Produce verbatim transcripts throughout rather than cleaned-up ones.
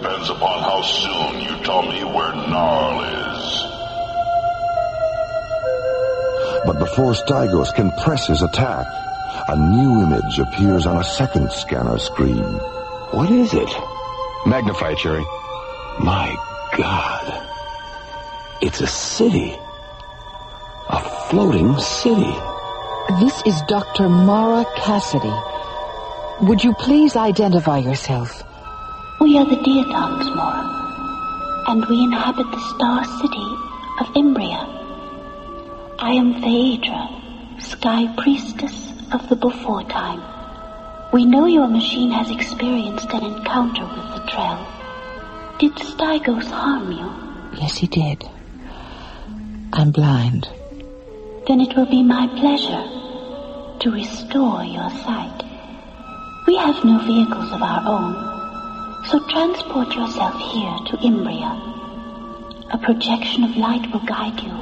depends upon how soon you tell me where Gnarl is. But before Stygos can press his attack, a new image appears on a second scanner screen. What is it? Magnify, Cherry. My God. It's a city. A floating city. This is Doctor Mara Cassidy. Would you please identify yourself? We are the Diatoms, Mara, and we inhabit the star city of Imbria. I am Phaedra, Sky Priestess of the Before Time. We know your machine has experienced an encounter with the Trell. Did Stygos harm you? Yes, he did. I'm blind. Then it will be my pleasure to restore your sight. We have no vehicles of our own, so transport yourself here to Imbria. A projection of light will guide you.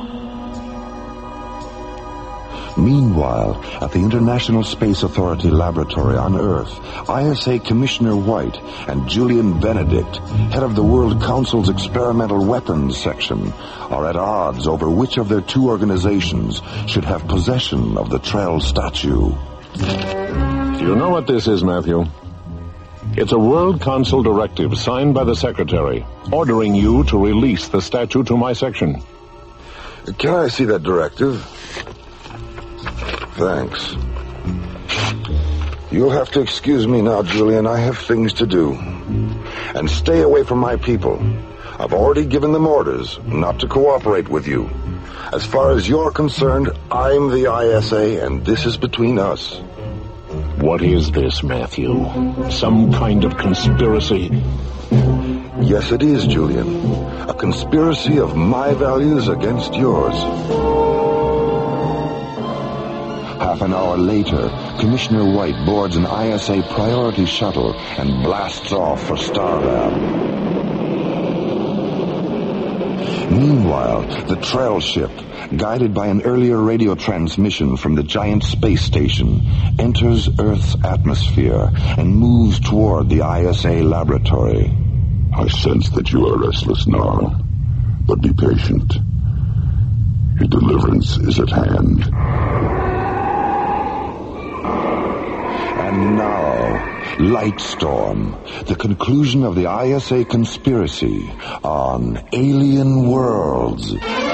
Meanwhile, at the International Space Authority laboratory on Earth, I S A Commissioner White and Julian Benedict, head of the World Council's Experimental Weapons Section, are at odds over which of their two organizations should have possession of the Trell statue. Do you know what this is, Matthew? It's a World Council directive signed by the Secretary, ordering you to release the statue to my section. Can I see that directive? Thanks. You'll have to excuse me now, Julian. I have things to do. And stay away from my people. I've already given them orders not to cooperate with you. As far as you're concerned, I'm the I S A, and this is between us. What is this, Matthew? Some kind of conspiracy? Yes, it is, Julian. A conspiracy of my values against yours. Half an hour later, Commissioner White boards an I S A priority shuttle and blasts off for Starlab. Meanwhile, the Trell ship, guided by an earlier radio transmission from the giant space station, enters Earth's atmosphere and moves toward the I S A laboratory. I sense that you are restless, Gnarl, but be patient. Your deliverance is at hand. And now, Lightstorm, the conclusion of the I S A conspiracy on Alien Worlds.